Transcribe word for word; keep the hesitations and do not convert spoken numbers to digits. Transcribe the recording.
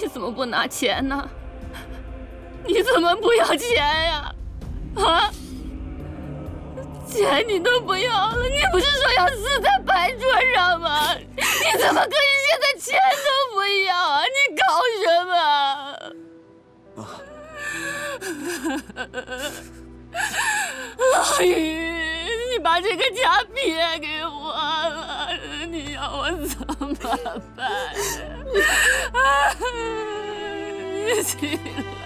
你怎么不拿钱呢？你怎么不要钱呀？啊？钱你都不要了，你不是说要死在牌桌上吗？你怎么可以现在钱都不要啊？你搞什么？老于，你把这个家别给我了，你要我怎么办？你起来。